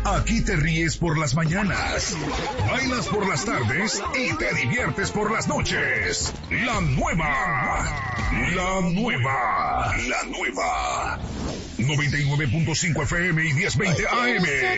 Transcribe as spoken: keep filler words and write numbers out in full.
Aquí te ríes por las mañanas, bailas por las tardes y te diviertes por las noches. La nueva, la nueva, la nueva. noventa y nueve punto cinco F M y diez veinte A M.